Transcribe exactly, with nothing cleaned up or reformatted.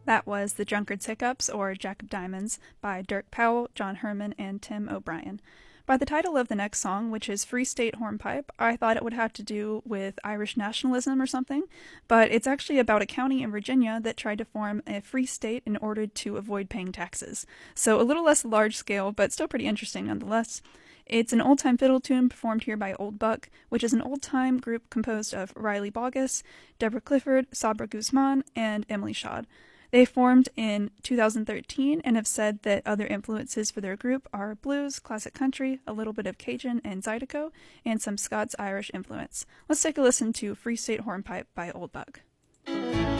That was The Drunkard's Hiccups, or Jack of Diamonds, by Dirk Powell, John Herman, and Tim O'Brien. By the title of the next song, which is Free State Hornpipe, I thought it would have to do with Irish nationalism or something, but it's actually about a county in Virginia that tried to form a free state in order to avoid paying taxes. So a little less large scale, but still pretty interesting nonetheless. It's an old-time fiddle tune performed here by Old Buck, which is an old-time group composed of Riley Bogus, Deborah Clifford, Sabra Guzman, and Emily Schad. They formed in two thousand thirteen and have said that other influences for their group are blues, classic country, a little bit of Cajun and Zydeco, and some Scots-Irish influence. Let's take a listen to Free State Hornpipe by Old Buck.